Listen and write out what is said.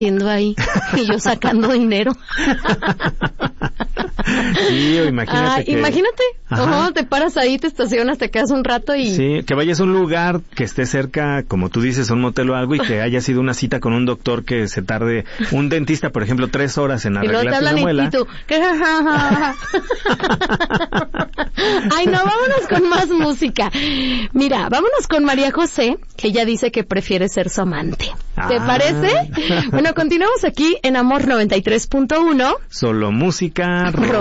haciendo ahí y yo sacando dinero. Sí, o imagínate. Imagínate, te paras ahí, te estacionas, te quedas un rato y... Sí, que vayas a un lugar que esté cerca, como tú dices, un motel o algo, y que haya sido una cita con un doctor que se tarde, un dentista, por ejemplo, 3 horas en arreglarte una muela. Y tú, ay, no, vámonos con más música. Mira, vámonos con María José, que ella dice que prefiere ser su amante. ¿Te parece? Bueno, continuamos aquí en Amor 93.1. Solo música